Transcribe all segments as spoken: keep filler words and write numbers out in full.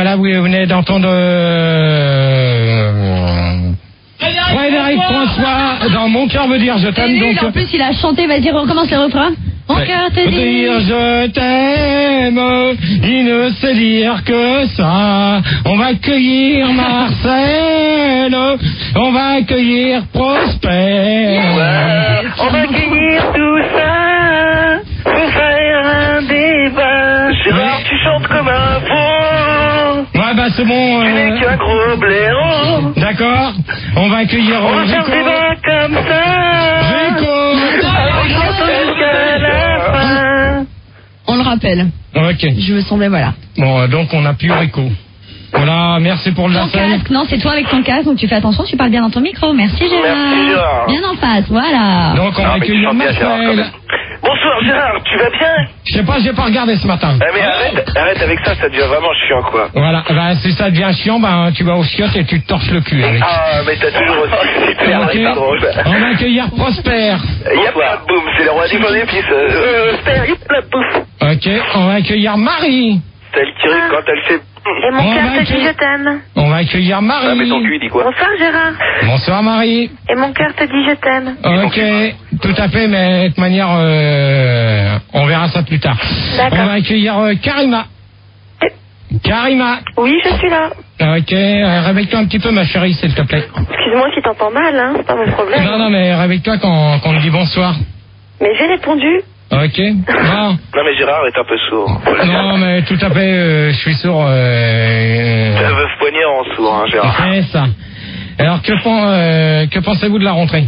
voilà, vous venez d'entendre euh, Frédéric François dans Mon cœur veut dire je t'aime. Lui, Donc en plus, il a chanté, vas-y, recommence le refrain. Mon cœur te dit dire je t'aime, il ne sait dire que ça. On va accueillir Marcel, on va accueillir Prosper. Ouais, on va accueillir tout ça pour faire un débat. Gérard, tu chantes comme un faux. Ouais, bah c'est bon. Tu n'es Euh... qu'un gros blaireau. D'accord. On va accueillir On va faire Rico. des débats comme ça. Rico. Jusqu'à la fin. On le rappelle. Ok. Je me semblais, voilà. Bon, donc on a plus Rico. Voilà, merci pour le Ton lapin. casque, non, c'est toi avec ton casque, donc tu fais attention, tu parles bien dans ton micro. Merci Gérard. Merci, Gérard. Bien en face, voilà. Donc on Non, va mais tu accueillir chantes bien, Gérard, quand Marcel. même. Bonsoir Gérard, tu vas bien? Je sais pas, j'ai pas regardé ce matin. Ah mais arrête, arrête avec ça, ça devient vraiment chiant quoi. Voilà, bah, si ça devient chiant, bah, tu vas au chiottes et tu te torches le cul avec. Ah mais t'as toujours aussi super, Ok. c'est drôle. On va accueillir Prosper. Y'a pas de boum, c'est le roi des épices. Euh, Prosper, y'a pas de boum. Ok, on va accueillir Marie. T'as le tiré quand elle fait... Et mon On cœur va te dit accueillir- je t'aime. On va accueillir Ah mais ton Marie. cul il dit quoi? Bonsoir Gérard. Bonsoir Marie. Et mon cœur te dit je t'aime. Ok, tout à fait, mais de toute manière, euh, on verra ça plus tard. D'accord. On va accueillir euh, Karima. Karima. Oui, je suis là. Ok, euh, réveille-toi un petit peu ma chérie, s'il te plaît. Excuse-moi si t'entends mal, hein, c'est pas mon problème. Non, non, mais réveille-toi quand, quand on te dit bonsoir. Mais j'ai répondu. Ok. Non, Non mais Gérard est un peu sourd. Faut le dire. non, mais tout à fait, euh, je suis sourd. Euh, La veuve poignard en sourd, hein Gérard. c'est ça. Alors, que, pen- euh, que pensez-vous de la rentrée?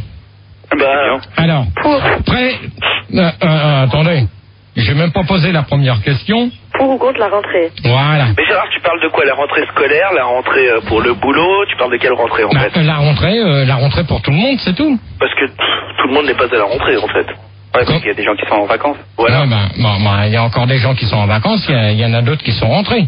Bah, Alors, Pour. prêt euh, euh, Attendez, j'ai même pas posé la première question. Pour ou contre la rentrée? Voilà. mais Gérard, tu parles de quoi? La rentrée scolaire, la rentrée euh, pour le boulot? Tu parles de quelle rentrée en Bah, fait? la rentrée, euh, la rentrée pour tout le monde, c'est tout. Parce que pff, tout le monde n'est pas à la rentrée en fait. Ouais, parce qu'il y a des gens qui sont en vacances. Voilà. Ouais, bah, bon, bah, il y a encore des gens qui sont en vacances, il y a- il y, en a d'autres qui sont rentrés.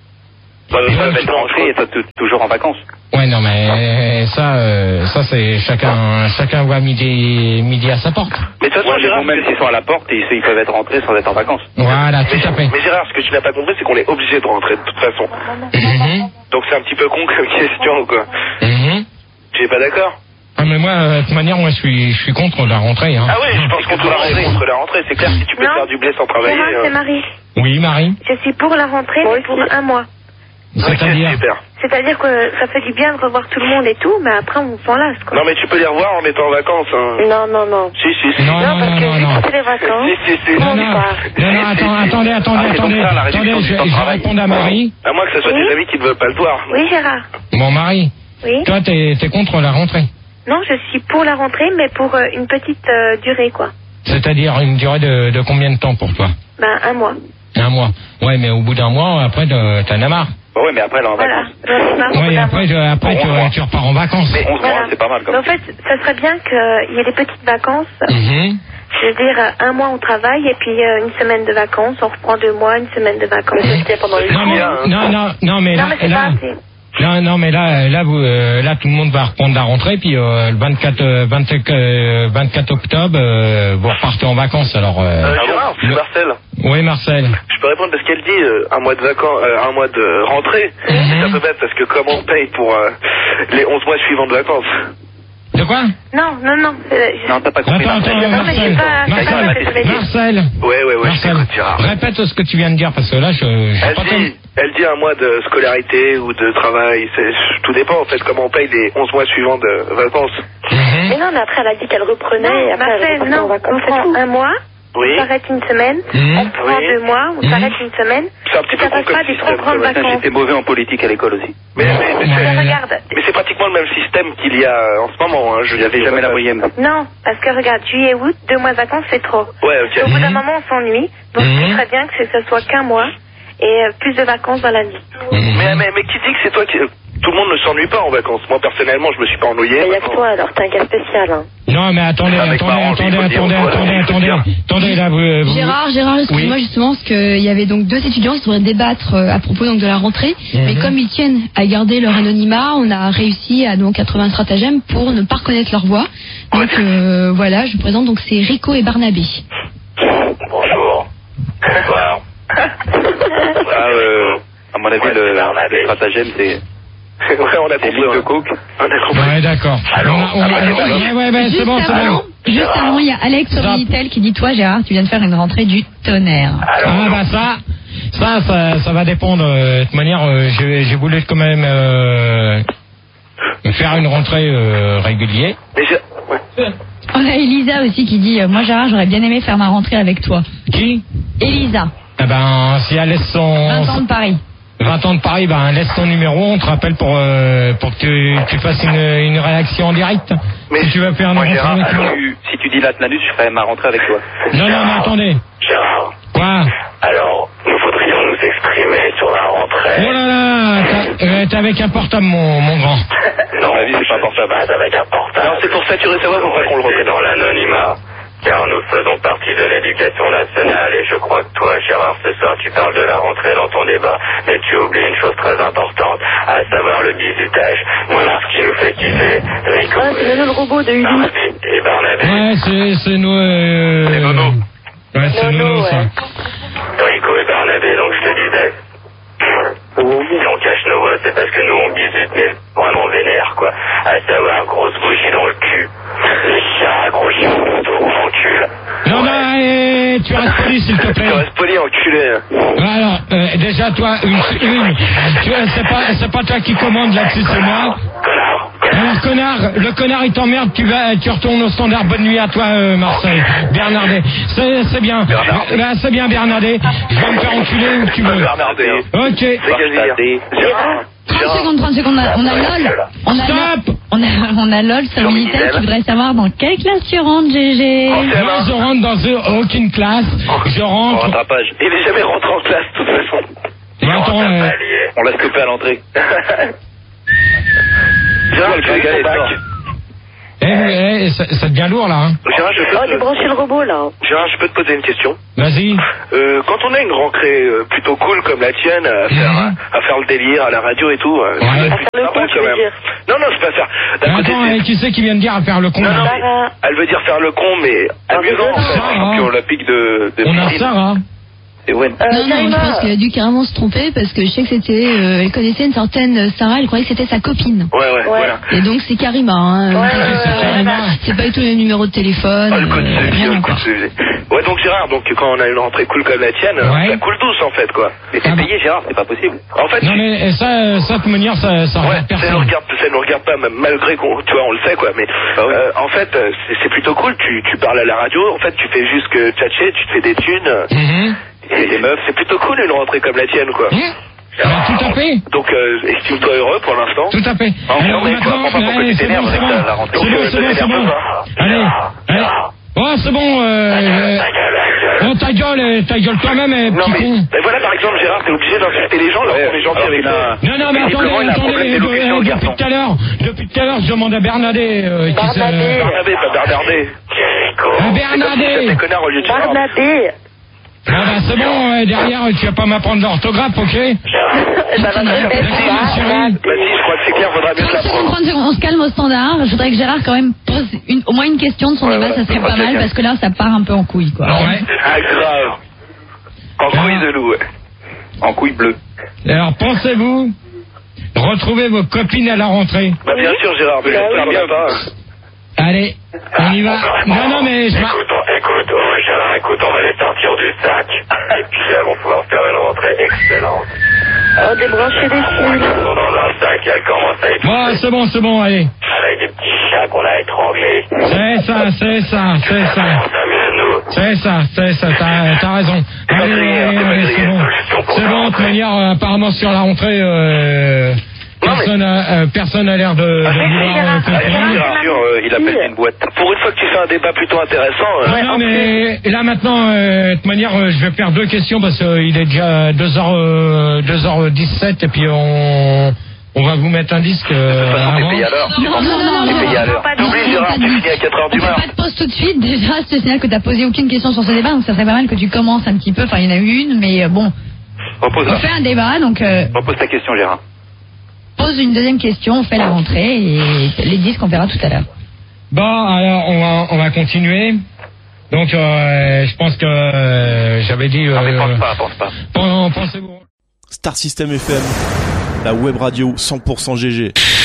Bah, mais ça va être rentrée et toi t- toujours en vacances. Ouais, non, mais ça, euh, ça c'est chacun, chacun voit midi, midi à sa porte. Mais de toute façon, Ouais, mais Gérard, bon, même ce que- s'ils sont à la porte, ils, ils peuvent être rentrés sans être en vacances. Voilà, mais, tout à fait. mais Gérard, ce que tu n'as pas compris, c'est qu'on est obligé de rentrer de toute façon. Mhm, Donc c'est un petit peu con comme question ou quoi? mhm. Tu es pas d'accord? Ah, mais moi, euh, de toute manière, moi, je suis, je suis contre la rentrée. Hein. Ah oui, je pense qu'on doit rentrer contre la rentrée. C'est clair, si tu peux Non. faire du blé sans travailler. Gérard, euh, c'est Marie. Oui, Marie. Je suis pour la rentrée, mais pour un mois. ok, C'est-à-dire. super. C'est-à-dire que ça fait du bien de revoir tout le monde et tout, mais après on s'en lasse, quoi. Non mais tu peux les revoir en étant en vacances. Hein. Non, non, non. Si, si, si. Non, Non, non, parce non, que non, vu non. que c'est les vacances. Si, si, si. Non, on non, part. non, non, attends, attendez, attendez, Ah, c'est donc attendez, ça, la attendez, réduction je, du temps de je vais travail. répondre à Marie. À moins que ce soit Oui. tes amis qui ne veulent pas le voir. Oui, Gérard. Bon, Marie, Oui. toi, t'es, t'es contre la rentrée. Non, je suis pour la rentrée, mais pour euh, une petite euh, durée, quoi. C'est-à-dire une durée de, de combien de temps pour toi? Ben, un mois. Un mois. Ouais, mais au bout d'un mois, après, t'en t'en as marre. Bah ouais, mais après, elle est en Voilà. vacances. J'en ai marre au bout Ouais, d'un après, mois. je- après Bon, tu, on va. tu repars en vacances. Mais onze Voilà. mois, c'est pas mal Mais comme en fait, ça serait bien qu'il y ait des petites vacances. Mhm. Je veux dire, euh, un mois on travaille et puis euh, une semaine de vacances. On reprend deux mois, une semaine de vacances. C'est ce qu'il y a pendant les Non, mais, hein. non, non, non, mais Non, là, mais c'est là, pas assez. non, non, mais là, là, vous, euh, là, tout le monde va reprendre la rentrée, puis euh, le vingt-quatre, euh, vingt-quatre, euh, vingt-quatre octobre, euh, vous repartez en vacances. Alors, euh, Euh, Gérard, c'est le- Marcel. oui, Marcel. Je peux répondre parce qu'elle dit euh, un mois de vacances, euh, un mois de rentrée. Mhm. C'est un peu bête parce que comment on paye pour euh, les onze mois suivants de vacances? De quoi? Non, non, non. euh, je- Non, t'as pas compris. Attends, attends, Marcel. Non, mais Marcel, c'est pas- c'est Marcel, pas ce que je voulais dire. Marcel, Ouais, ouais, ouais, je Marcel, t'écoute, Gérard. répète ce que tu viens de dire, parce que là, je, j'ai Elle pas dit, elle dit un mois de scolarité ou de travail. C'est, tout dépend en fait comment on paye les onze mois suivants de vacances. Mhm. Mais non, mais après elle a dit qu'elle reprenait. et après, elle repartait en vacances. On prend un mois. Oui. On s'arrête une semaine, Mhm. on prend Oui. deux mois, on Mhm. s'arrête une semaine, C'est un petit et peu ça con passe comme pas des trop système, grandes ça va. vacances. J'étais mauvais en politique à l'école aussi. Mais, mais, mais, Ouais. c'est, Mais regarde, mais c'est pratiquement le même système qu'il y a en ce moment. Hein. Je J'avais jamais la moyenne. non, parce que regarde, juillet, août, deux mois de vacances, c'est trop. Ouais, ok. Au bout d'un Mhm. moment, on s'ennuie, donc Mhm. ce serait bien que ce soit qu'un mois et euh, plus de vacances dans l'année. Mhm. Mais, mais, mais qui dit que c'est toi qui... Tout le monde ne s'ennuie pas en vacances. Moi, personnellement, je me suis pas ennuyé. Il n'y a que toi, alors t'es un cas spécial. Hein. Non, mais attendez, Avec attendez, ma envie, attendez, faut dire, attendez, voilà, attendez, faut attendez, dire. attendez, là, vous, vous- Gérard, Gérard, excuse-moi Oui. justement, parce qu'il y avait donc deux étudiants qui voudraient débattre euh, à propos donc de la rentrée, Mhm. mais comme ils tiennent à garder leur anonymat, on a réussi à donc à trouver un stratagème pour ne pas reconnaître leur voix. Donc euh, voilà, je vous présente donc c'est Rico et Barnabé. Bonjour. Bonsoir. Ah, euh, à mon avis, Ouais, le, Bernadette. le stratagème, c'est Ouais, on a c'est compris. ligne de ouais. coke. On a compris. Ouais, d'accord. Allô, On a- on a- allô, allô. ouais, ouais, ouais, c'est Juste bon, c'est avant, bon. juste avant, il y a Alex Ça. sur Minitel qui dit toi Gérard, tu viens de faire une rentrée du tonnerre. Ah bah ça, ça, ça, ça va dépendre. euh, De toute manière, euh, j'ai j'ai voulu quand même euh, faire une rentrée euh, régulière. Mais je... ouais. On a Elisa aussi qui dit euh, moi Gérard, j'aurais bien aimé faire ma rentrée avec toi. Qui? Elisa, Eh ben, si elle laisse son vingt ans de Paris. vingt ans de Paris, ben laisse ton numéro, on te rappelle pour euh, pour que tu, tu fasses une, une réaction en direct. Mais si tu veux faire une moi, rentrée Gérard, avec moi. Tu- Si tu dis l'Atlanus, je ferai ma rentrée avec toi. Non, non, mais attendez. Gérard, Quoi? alors, nous voudrions nous exprimer sur la rentrée. Oh là là, t'as- euh, t'es avec un portable, mon, mon grand. Non, À mon avis, c'est pas portable. Pas avec un portable. Non, c'est pour saturer savoir pourquoi qu'on le reconnaît. dans l'anonymat. Car nous faisons partie de l'éducation nationale et je crois que toi, Gérard, ce soir, tu parles de la rentrée dans ton débat, mais tu oublies une chose très importante, à savoir le bizutage. Moi, ce qui nous fait kiffer, Rico Ah, c'est le robot de Uli. et Barnabé. Ouais, c'est, c'est nous. Euh... C'est Nono. Ouais, c'est Nono, Nono, ça. ouais. Rico et Barnabé, donc je te disais. Si on cache nos voix, c'est parce que nous on bisute, mais vraiment vénère, quoi. À savoir, grosse bougie dans le cul. Les chiens, gros chien, on encule. Non, non, eh, tu restes poli, s'il te plaît. Tu restes poli, enculé. Alors, euh, déjà, toi, une, une tu, vois, c'est pas, c'est pas toi qui commande là-dessus, c'est moi. Connard. Alors, connard, le connard, il t'emmerde, tu vas, tu retournes au standard. Bonne nuit à toi, euh, Marseille. Bernardet. C'est, c'est bien. Bernardet. Là, c'est bien, Bernardet. Je vais me faire enculer où tu veux. Bernardet. Ok. C'est quel délire. Gérard. trente secondes, trente secondes, on a, on a LOL. On a, Stop. on a, on a LOL sur Sur Minitel Minitel. qui voudrait savoir dans quelle classe tu rentres, G G. Oh, c'est Moi, marrant. je rentre dans euh, aucune classe. Je En rentre. rattrapage. Il est jamais rentré en classe, de toute façon. Mais attends, euh, On l'a stoppé à l'entrée. Gérard, le tu as eu gars ton est bac. fort. eh, eh, ça, ça devient lourd, là. Hein. Gérard, je peux Oh, te- j'ai branché le robot, là. Gérard, je peux te poser une question. Vas-y. Euh, quand on a une rentrée euh, plutôt cool comme la tienne, à faire, Mhm. à faire le délire à la radio et tout, euh, ça Ouais. doit être À faire le sympa, con, tu quand veux même. dire. Non, non, c'est pas faire. D'un Mais côté, attends, c'est- eh, qui c'est qui vient de dire à faire le con, Non, là non, mais Sarah. elle veut dire faire le con, mais amusant en fait. Sarah. Champion olympique de, de On a piscine. Sarah. C'est Wen. Euh, Non, non, je Karima. pense qu'elle a dû carrément se tromper parce que je sais que c'était, euh, elle connaissait une certaine Sarah, elle croyait que c'était sa copine. Ouais, ouais, voilà. Et donc c'est Karima, hein. Ouais, ouais, C'est ouais, Karima. C'est pas du tout le numéro de téléphone. Ah, le code euh, C V, rien le encore. code C V. Ouais, donc Gérard, donc quand on a une rentrée cool comme la tienne, Ouais. ça coule douce en fait, quoi. Mais Ah c'est bah. payé, Gérard, c'est pas possible. En fait, Non, tu- mais eh, ça, euh, ça, de toute manière, ça, ça Ouais, regarde ça nous personne. regarde, ça nous regarde pas, même malgré qu'on, tu vois, on le sait quoi. Mais Ah oui. euh, en fait, euh, c'est, c'est plutôt cool. Tu, tu parles à la radio. En fait, tu fais juste que tchatcher, tu te fais des thunes. Mhm. Et des meufs, c'est plutôt cool une rentrée comme la tienne, quoi. Mmh. Bah, tout à fait. Donc, euh, estime-toi heureux pour l'instant. Tout à fait. Ah, Alors mais maintenant, quoi, pourquoi allez, tu c'est bon, t'énerves c'est bon. avec la- la rentrée C'est bon, Donc, c'est bon, euh, c'est bon. t'énerve pas. Allez, allez. Oh, c'est bon, euh, euh, oh, ta gueule, euh, ta gueule toi-même, eh, Non petit mais, con. mais voilà par exemple Gérard, t'es obligé d'insulter les gens alors Ouais, qu'on est gentil alors avec qu'il a- eux. Non, non, mais Visiblement, attendez, il a un problème attendez, d'élocution, euh, le depuis garçon. tout à l'heure, depuis tout à l'heure, je demande à Bernadette, euh, qui se... Bernadette. Barnabé, pas Bernardet. Ah, Bernadette. C'est connard au lieu de Gérard. Barnabé. Ah bah c'est bon, euh, derrière, tu vas pas m'apprendre l'orthographe, ok? Eh ben, la Merci, ma chérie. Vas-y, je crois que c'est clair, vaudra mieux te trente secondes, l'apprendre. trente secondes, on se calme au standard. Je voudrais que Gérard quand même pose une, au moins une question de son Ouais, débat, voilà, ça serait c'est pas pas mal quelqu'un. parce que là ça part un peu en couille quoi. Ouais. Ah, grave. En Ah. couille de loup, ouais. En couille bleue. Alors, pensez-vous retrouver vos copines à la rentrée? Bah, bien sûr, Gérard, mais Bah j'espère oui. bien pas. Allez, on y va. Non, non, mais je... Écoute, on, écoute, oh, Gérard, écoute, on va les sortir du sac. Et puis, elles vont pouvoir faire une rentrée excellente. Oh, débrancher les Elles fils. sont dans un sac et elles commencent à être Bon, c'est bon, c'est bon, allez. avec des petits chats qu'on a étranglés. C'est ça, c'est ça, c'est ça. On s'amuse, nous. C'est ça, c'est ça, t'as, t'as raison. pas Allez, grillé, allez, c'est pas allez, grillé, c'est bon. solution pour C'est la bon, de toute rentrée. manière, euh, apparemment sur la rentrée, euh, Non, mais- personne a, euh, personne a l'air de, de Ah, si, si, vouloir Gérard. euh, Ah, comprendre. Gérard, sûr, euh, il appelle ça une boîte. Pour une fois que tu fais un débat plutôt intéressant, euh, Non, non, mais là maintenant, euh, de toute manière, euh, je vais faire deux questions parce qu'il est déjà deux heures dix-sept et puis on, on va vous mettre un disque euh, De toute façon, t'es avant. payé à l'heure. Non, non, non, non, T'es non, payé à non, l'heure. pas de- N'oublie, non, Gérard, pas de tu disque. finis à quatre heures du On fait mat. pas de pause tout de suite. Déjà, je te signale que t'as posé aucune question sur ce débat, donc ça serait pas mal que tu commences un petit peu. Enfin, il y en a eu une, mais euh, bon, Repose on là. fait un débat, donc euh, Repose ta question, Gérard. pose une deuxième question, on fait la rentrée et les disques on verra tout à l'heure. Bon, alors on va, on va continuer. Donc, euh, je pense que euh, j'avais dit. Ah, mais euh, pense pas, pense pas. pen- Pensez-vous. Star System F M, la web radio cent pour cent G G.